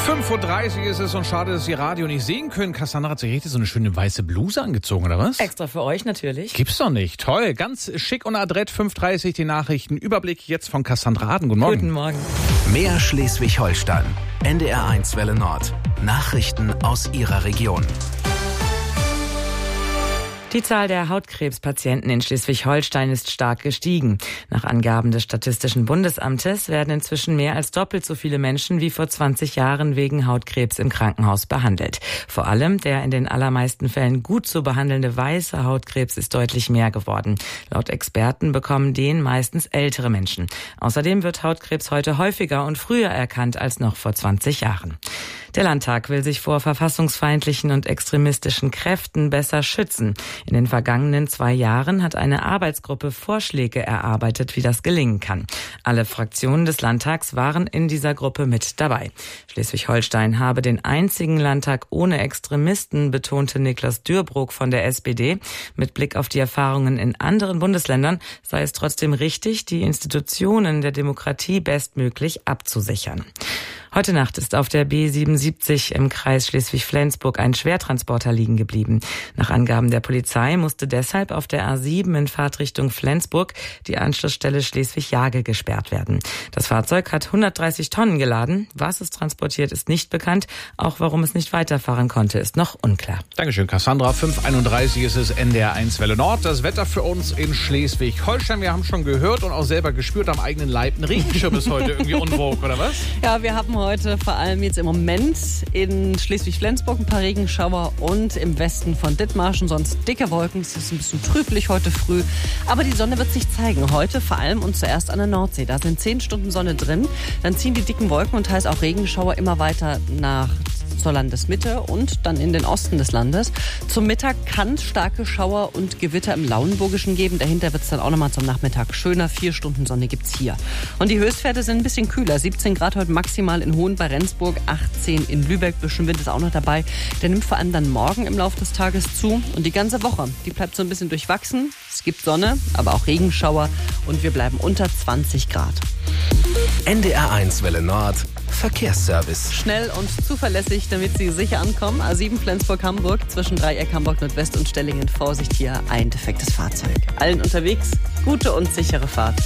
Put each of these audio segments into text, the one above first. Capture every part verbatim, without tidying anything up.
fünf Uhr dreißig ist es und schade, dass Sie Radio nicht sehen können. Cassandra hat sich richtig so eine schöne weiße Bluse angezogen, oder was? Extra für euch natürlich. Gibt's doch nicht. Toll, ganz schick und adrett. fünf Uhr dreißig die Nachrichten. Überblick jetzt von Cassandra Aden. Guten Morgen. Guten Morgen. Mehr Schleswig-Holstein. N D R eins Welle Nord. Nachrichten aus Ihrer Region. Die Zahl der Hautkrebspatienten in Schleswig-Holstein ist stark gestiegen. Nach Angaben des Statistischen Bundesamtes werden inzwischen mehr als doppelt so viele Menschen wie vor zwanzig Jahren wegen Hautkrebs im Krankenhaus behandelt. Vor allem der in den allermeisten Fällen gut zu behandelnde weiße Hautkrebs ist deutlich mehr geworden. Laut Experten bekommen den meistens ältere Menschen. Außerdem wird Hautkrebs heute häufiger und früher erkannt als noch vor zwanzig Jahren. Der Landtag will sich vor verfassungsfeindlichen und extremistischen Kräften besser schützen. In den vergangenen zwei Jahren hat eine Arbeitsgruppe Vorschläge erarbeitet, wie das gelingen kann. Alle Fraktionen des Landtags waren in dieser Gruppe mit dabei. Schleswig-Holstein habe den einzigen Landtag ohne Extremisten, betonte Niklas Dürrbrook von der S P D. Mit Blick auf die Erfahrungen in anderen Bundesländern sei es trotzdem richtig, die Institutionen der Demokratie bestmöglich abzusichern. Heute Nacht ist auf der B siebenundsiebzig im Kreis Schleswig-Flensburg ein Schwertransporter liegen geblieben. Nach Angaben der Polizei musste deshalb auf der A sieben in Fahrtrichtung Flensburg die Anschlussstelle Schleswig-Jagel gesperrt werden. Das Fahrzeug hat hundertdreißig Tonnen geladen. Was es transportiert, ist nicht bekannt. Auch warum es nicht weiterfahren konnte, ist noch unklar. Dankeschön, Cassandra. fünf Uhr einunddreißig ist es, N D R eins Welle Nord. Das Wetter für uns in Schleswig-Holstein. Wir haben schon gehört und auch selber gespürt am eigenen Leib. Ein Regenschirm ist heute irgendwie unvogue, oder was? Ja, wir haben heute vor allem jetzt im Moment in Schleswig-Flensburg ein paar Regenschauer und im Westen von Dithmarschen sonst dicke Wolken. Es ist ein bisschen trüblich heute früh, aber die Sonne wird sich zeigen. Heute vor allem und zuerst an der Nordsee. Da sind zehn Stunden Sonne drin. Dann ziehen die dicken Wolken und heißt auch Regenschauer immer weiter nach zur Landesmitte und dann in den Osten des Landes. Zum Mittag kann es starke Schauer und Gewitter im Lauenburgischen geben. Dahinter wird es dann auch nochmal zum Nachmittag schöner. Vier Stunden Sonne gibt's hier. Und die Höchstwerte sind ein bisschen kühler. siebzehn Grad heute maximal in Hohen bei Rendsburg, achtzehn in Lübeck. Bisschen Wind ist auch noch dabei. Der nimmt vor allem dann morgen im Laufe des Tages zu. Und die ganze Woche, die bleibt so ein bisschen durchwachsen. Es gibt Sonne, aber auch Regenschauer. Und wir bleiben unter zwanzig Grad. N D R eins Welle Nord. Verkehrsservice. Schnell und zuverlässig, damit Sie sicher ankommen. A sieben Flensburg-Hamburg zwischen Dreieck Hamburg-Nordwest und Stellingen. Vorsicht, hier ein defektes Fahrzeug. Allen unterwegs, gute und sichere Fahrt.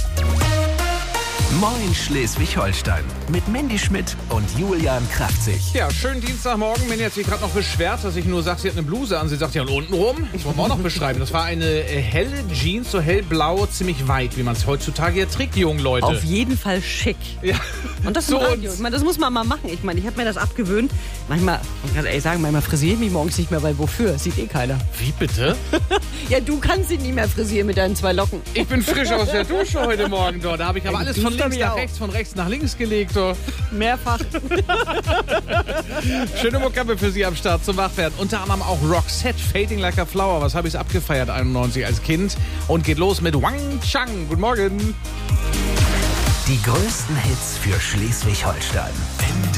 Moin Schleswig-Holstein mit Mandy Schmidt und Julian Kraftzig. Ja, schönen Dienstagmorgen. Mandy hat sich gerade noch beschwert, dass ich nur sage, sie hat eine Bluse an. Sie sagt ja, und unten rum, das wollen wir auch noch beschreiben. Das war eine äh, helle Jeans, so hellblau, ziemlich weit, wie man es heutzutage ja trägt, die jungen Leute. Auf jeden Fall schick. Ja. Und das So, im Radio. Ich meine, das muss man mal machen. Ich meine, ich habe mir das abgewöhnt. Manchmal, ich muss ganz ehrlich sagen, manchmal frisiere ich mich morgens nicht mehr, weil wofür? Sieht eh keiner. Wie bitte? Ja, du kannst sie nicht mehr frisieren mit deinen zwei Locken. Ich bin frisch aus der Dusche heute Morgen dort. Da habe ich aber alles von links nach rechts, von rechts nach links gelegt. So. Mehrfach. Schöne Mucke für Sie am Start zum Wachwerden. Unter anderem auch Roxette, Fading Like a Flower. Was habe ich abgefeiert, einundneunzig als Kind. Und geht los mit Wang Chang. Guten Morgen. Die größten Hits für Schleswig-Holstein.